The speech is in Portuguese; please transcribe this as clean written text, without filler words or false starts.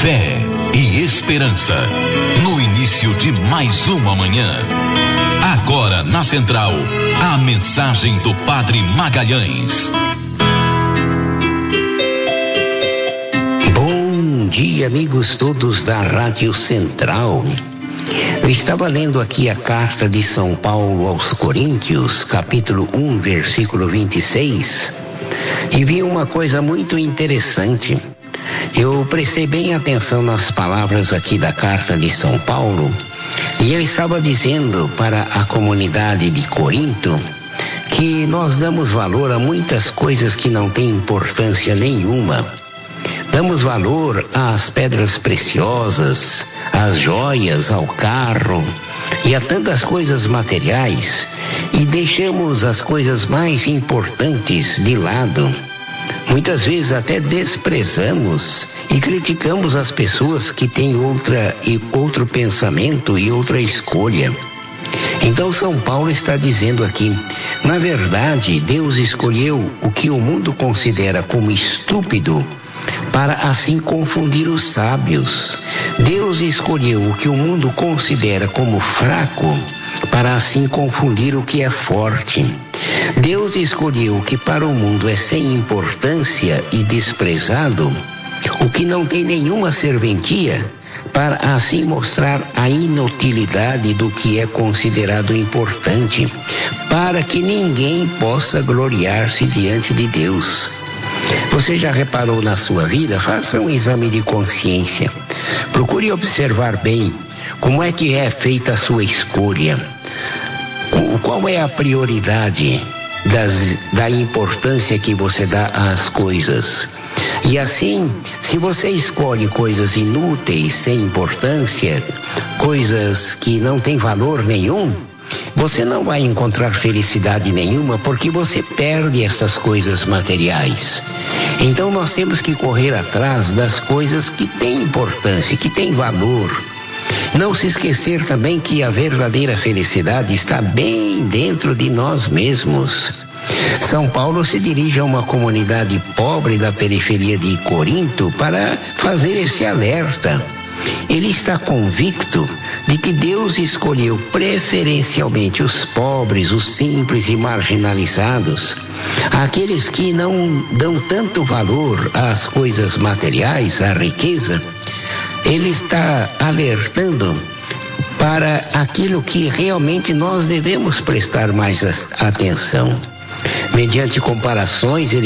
Fé e esperança, no início de mais uma manhã. Agora na Central, a mensagem do Padre Magalhães. Bom dia, amigos todos da Rádio Central. Eu estava lendo aqui a carta de São Paulo aos Coríntios, capítulo 1, versículo 26, e vi uma coisa muito interessante. Eu prestei bem atenção nas palavras aqui da carta de São Paulo, e ele estava dizendo para a comunidade de Corinto que nós damos valor a muitas coisas que não têm importância nenhuma. Damos valor às pedras preciosas, às joias, ao carro e a tantas coisas materiais, e deixamos as coisas mais importantes de lado. Muitas vezes até desprezamos e criticamos as pessoas que têm outro pensamento e outra escolha. Então São Paulo está dizendo aqui, na verdade, Deus escolheu o que o mundo considera como estúpido para assim confundir os sábios. Deus escolheu o que o mundo considera como fraco para assim confundir o que é forte. Deus escolheu o que para o mundo é sem importância e desprezado, o que não tem nenhuma serventia, para assim mostrar a inutilidade do que é considerado importante, para que ninguém possa gloriar-se diante de Deus. Você já reparou na sua vida? Faça um exame de consciência. Procure observar bem como é que é feita a sua escolha. Qual é a prioridade da importância que você dá às coisas? E assim, se você escolhe coisas inúteis, sem importância, coisas que não têm valor nenhum, você não vai encontrar felicidade nenhuma, porque você perde essas coisas materiais. Então nós temos que correr atrás das coisas que têm importância, que têm valor. Não se esquecer também que a verdadeira felicidade está bem dentro de nós mesmos. São Paulo se dirige a uma comunidade pobre da periferia de Corinto para fazer esse alerta. Ele está convicto de que Deus escolheu preferencialmente os pobres, os simples e marginalizados, aqueles que não dão tanto valor às coisas materiais, à riqueza. Ele está alertando para aquilo que realmente nós devemos prestar mais atenção. Mediante comparações, ele